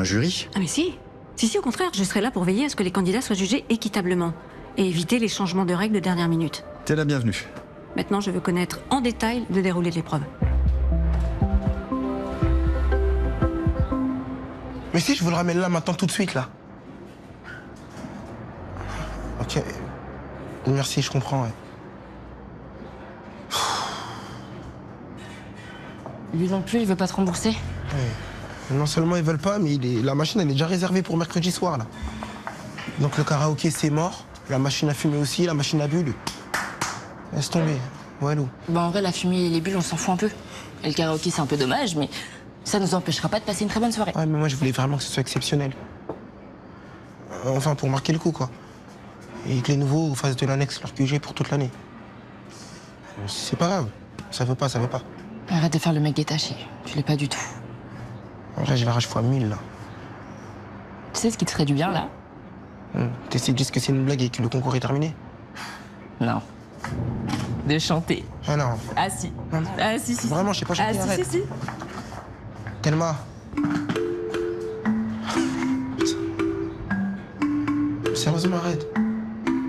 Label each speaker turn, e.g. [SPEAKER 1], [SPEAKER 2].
[SPEAKER 1] jury.
[SPEAKER 2] Ah mais si. Si, au contraire, je serai là pour veiller à ce que les candidats soient jugés équitablement et éviter les changements de règles de dernière minute.
[SPEAKER 1] T'es la bienvenue.
[SPEAKER 2] Maintenant, je veux connaître en détail le déroulé de l'épreuve.
[SPEAKER 3] Mais si, je vous le ramène là, maintenant, tout de suite, là. Ok. Merci, je comprends, ouais.
[SPEAKER 4] Lui non plus, il veut pas te rembourser?
[SPEAKER 3] Ouais. Non seulement ils veulent pas, mais la machine, elle est déjà réservée pour mercredi soir, là. Donc le karaoké, c'est mort. La machine à fumer aussi, la machine à bulles. Laisse tomber. Walou.
[SPEAKER 4] Bah en vrai, la fumée et les bulles, on s'en fout un peu. Et le karaoké, c'est un peu dommage, mais ça nous empêchera pas de passer une très bonne soirée.
[SPEAKER 3] Ouais, mais moi, je voulais vraiment que ce soit exceptionnel. Enfin, pour marquer le coup, quoi. Et que les nouveaux fassent de l'annexe leur QG pour toute l'année. C'est pas grave. Ça veut pas, ça veut pas.
[SPEAKER 4] Arrête de faire le mec détaché. Tu l'es pas du tout.
[SPEAKER 3] En vrai, j'ai la rage fois 1000, là.
[SPEAKER 4] Tu sais ce qui te ferait du bien, là?
[SPEAKER 3] T'essaies de dire que c'est une blague et que le concours est terminé?
[SPEAKER 4] Non. De chanter.
[SPEAKER 3] Ah non.
[SPEAKER 4] Ah si.
[SPEAKER 3] Non, non.
[SPEAKER 4] Ah si, si.
[SPEAKER 3] Vraiment, je sais pas chanter,
[SPEAKER 4] Ah si,
[SPEAKER 3] arrête.
[SPEAKER 4] si, si.
[SPEAKER 3] Telma. Sérieusement, arrête.